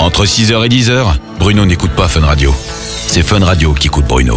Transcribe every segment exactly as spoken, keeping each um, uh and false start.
Entre six heures et dix heures, Bruno n'écoute pas Fun Radio. C'est Fun Radio qui écoute Bruno.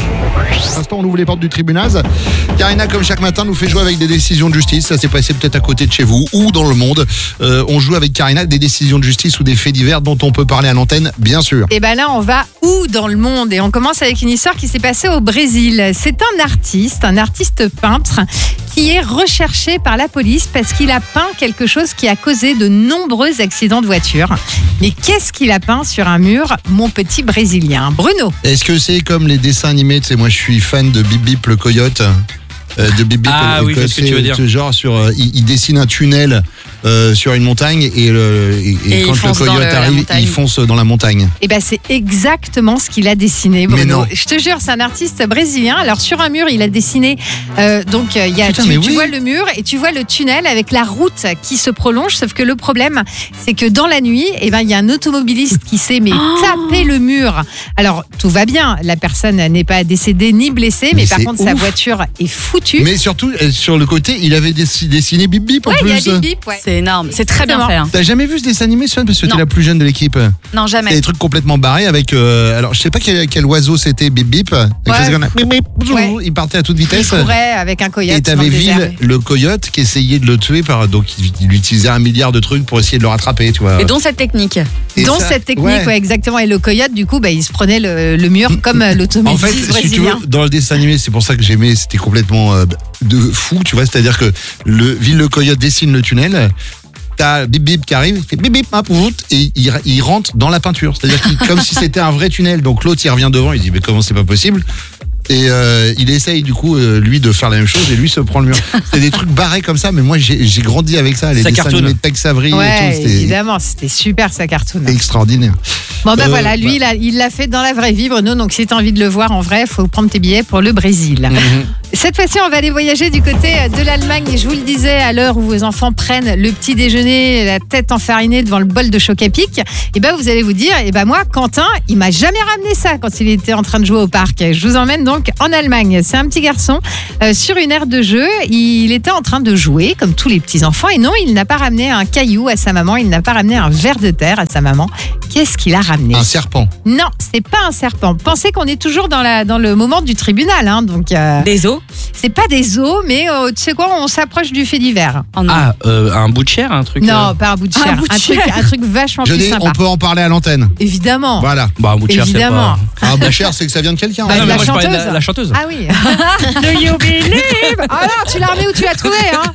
À l'instant, on ouvre les portes du tribunal. Karina, comme chaque matin, nous fait jouer avec des décisions de justice. Ça s'est passé peut-être à côté de chez vous ou dans le monde. Euh, on joue avec Karina des décisions de justice ou des faits divers dont on peut parler à l'antenne, bien sûr. Et ben là, on va où dans le monde? Et on commence avec une histoire qui s'est passée au Brésil. C'est un artiste, un artiste peintre, qui est recherché par la police parce qu'il a peint quelque chose qui a causé de nombreux accidents de voiture. Mais qu'est-ce qu'il a peint sur un mur, mon petit Brésilien? Bruno? Est-ce que c'est comme les dessins animés? Tu sais, moi, je suis fan de Bip Bip le coyote. Euh, de Bip Bip Ah le oui, coyote, qu'est-ce que tu veux dire? Genre, sur, euh, il, il dessine un tunnel euh, sur une montagne et, le, et, et Et quand il le fonce dans coyote le- la arrive, montagne. il fonce dans la montagne. Eh ben c'est exactement ce qu'il a dessiné, Bruno. Mais non. Je te jure, c'est un artiste brésilien. Alors sur un mur, il a dessiné. euh, donc euh, il y a, Putain, tu, mais tu oui. vois le mur et tu vois le tunnel avec la route qui se prolonge. Sauf que le problème, c'est que dans la nuit, eh ben il y a un automobiliste qui s'est mais tapé le mur. Alors tout va bien, la personne n'est pas décédée ni blessée, mais, Mais par c'est contre sa ouf. voiture est foutue. Mais surtout, euh, sur le côté, il avait dessi- dessiné Bip Bip en ouais, il y a plus. des bips, ouais. C'est énorme, c'est très bien fait. hein. T'as jamais vu ce dessin animé, Swan? Parce que t'es Non. la plus jeune de l'équipe. Non, C'est jamais. des trucs complètement barrés avec. euh, alors, je sais pas quel, quel oiseau c'était, Bip Bip. Il faisait comme un bip, bip, bzou, Ouais. Il partait à toute Il vitesse. courait avec un coyote. Et dans t'avais le Ville, désert. le coyote, qui essayait de le tuer. Par, donc, il, il utilisait un milliard de trucs pour essayer de le rattraper, tu vois. Et dont cette technique. Et Dans ça- cette technique, ouais. ouais, exactement. Et le coyote, du coup, bah, il se prenait le, le mur comme euh, En l'automobiliste fait, si tu brésilien. veux, dans le dessin animé, c'est pour ça que j'aimais, c'était complètement euh, de fou, tu vois. C'est-à-dire que le Ville le coyote dessine le tunnel. T'as Bip Bip qui arrive, il fait Bip Bip, hop, hop, et il, il rentre dans la peinture. C'est-à-dire qu'il- comme si c'était un vrai tunnel. Donc l'autre, il revient devant, il dit mais comment c'est pas possible? Et euh, il essaye du coup euh, lui de faire la même chose et lui se prend le mur. C'est des trucs barrés comme ça, mais moi j'ai j'ai grandi avec ça, les Ça dessins cartoon. animés de Tex Avery Ouais, et tout, c'était évidemment, c'était super sa cartoon. extraordinaire. Bon ben Euh, voilà, lui il a- il l'a fait dans la vraie vie, Bruno. Donc si t'as envie de le voir en vrai, faut prendre tes billets pour le Brésil. Cette fois-ci, on va aller voyager du côté de l'Allemagne. Et je vous le disais, à l'heure où vos enfants prennent le petit déjeuner, la tête enfarinée devant le bol de choc à pic, et ben vous allez vous dire, et ben moi, Quentin, il m'a jamais ramené ça quand il était en train de jouer au parc. Je vous emmène donc en Allemagne. C'est un petit garçon euh, sur une aire de jeu. Il était en train de jouer comme tous les petits enfants. Et non, il n'a pas ramené un caillou à sa maman. Il n'a pas ramené un ver de terre à sa maman. Qu'est-ce qu'il a ramené? Un serpent. Non, c'est pas un serpent. Pensez qu'on est toujours dans, la, dans le moment du tribunal. Hein, donc, euh, Des os. c'est pas des os, mais euh, tu sais quoi, on s'approche du fait divers. Oh non. Ah, euh, un bout de chair, un truc. Non, euh, pas un bout de Un chair. bout de Un truc, chair. un truc vachement Je plus dis, sympa. on peut en parler à l'antenne. Évidemment. Voilà. Bah, un bout de chair, c'est Évidemment. pas. Un bout cher, c'est que ça vient de quelqu'un. Bah, Ah, non, de mais la moi, je parlais de la, chanteuse. la chanteuse. Ah oui. Do you believe? Ah non, tu l'as remis où tu l'as trouvé, hein?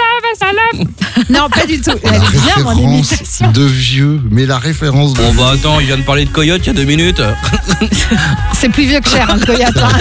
Non, pas du tout. Elle La est bien, mon référence imitation. de vieux, mais la référence de... Bon, bah, attends, il vient de parler de coyote il y a deux minutes. C'est plus vieux que cher, un coyote. hein.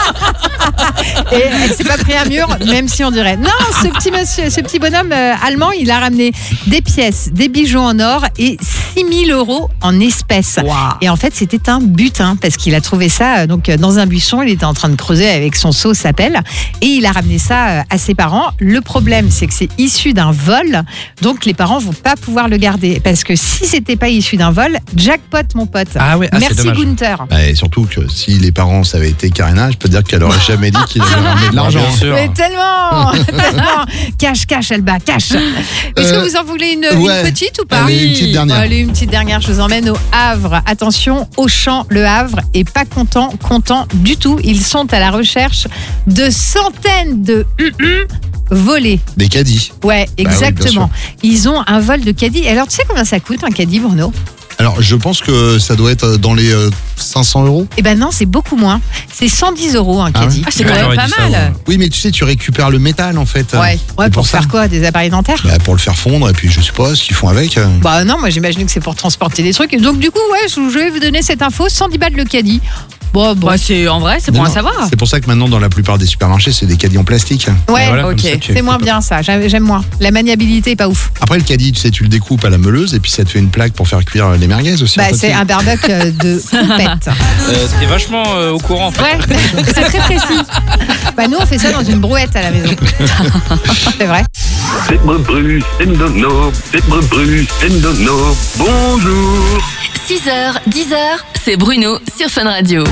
Et elle s'est pas pris un mur, même si on dirait. Non, ce petit monsieur, ce petit bonhomme euh, allemand, il a ramené des pièces, des bijoux en or et six mille euros en espèces. Et en fait, c'était un butin parce qu'il a trouvé ça euh, donc euh, dans un buisson. Il était en train de creuser avec son seau, sa pelle, et il a ramené ça euh, à ses parents. Le problème, c'est que c'est issu d'un vol, donc les parents vont pas pouvoir le garder parce que si c'était pas issu d'un vol, jackpot, mon pote. Ah ouais, ah, c'est Merci dommage. Gunther. Ouais, et surtout que si les parents, ça avait été Karina, je peux te dire qu'elle aurait jamais dit qu'il avait ramené de l'argent. Bien sûr. Mais tellement, tellement. Cache, cache, Alba, cache. Est-ce Euh, que vous en voulez une, une ouais. petite ou pas? Allez, une petite dernière. Allez, une petite dernière. Je vous emmène au Havre. Attention, Auchan, le Havre est pas content, content du tout. Ils sont à la recherche de centaines de hum-hum volés. Des caddies. Ouais, oui, bien exactement. Ils ont un vol de caddie. Alors, tu sais combien ça coûte un caddie, Bruno? Alors, je pense que ça doit être dans les euh, cinq cents euros. Eh ben non, c'est beaucoup moins. C'est cent dix euros un Ah ouais caddie. Ah, c'est Ouais, quand même j'aurais pas dit ça, mal. ouais. Oui, mais tu sais, tu récupères le métal en fait. Ouais, ouais, C'est pour, pour ça. faire quoi? Des appareils dentaires? Bah, pour le faire fondre, et puis je sais pas ce qu'ils font avec. euh. Bah non, moi j'imagine que c'est pour transporter des trucs. Et donc du coup, ouais, je je vais vous donner cette info, cent dix balles le caddie. Bon, bon. Bah, c'est, en vrai, c'est Mais bon à non, savoir. C'est pour ça que maintenant, dans la plupart des supermarchés, c'est des caddies en plastique. Ouais, Et voilà, comme ok. ça, tu- c'est moins bien ça, j'aime j'aime moins. La maniabilité est pas ouf. Après, le caddie, tu sais, tu le découpes à la meuleuse, et puis ça te fait une plaque pour faire cuire les merguez aussi. Bah en fait. c'est un barbecue euh, de compète. Euh, T'es vachement euh, au courant en fait. Ouais, c'est très précis. Bah nous on fait ça dans une brouette à la maison. C'est vrai. C'est Bru, c'est Ndono, c'est Bru, c'est Ndono. Bonjour. six heures, dix heures, c'est Bruno sur Fun Radio.